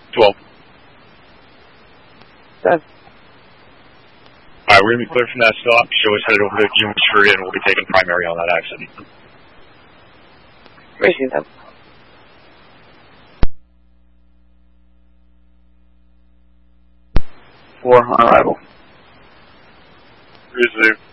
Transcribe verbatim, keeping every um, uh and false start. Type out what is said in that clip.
twelve. ten. Alright, we're going to be clear from that stop. Show us headed over to Union Street, and we'll be taking primary on that accident. Racing them. Four on arrival. Resume.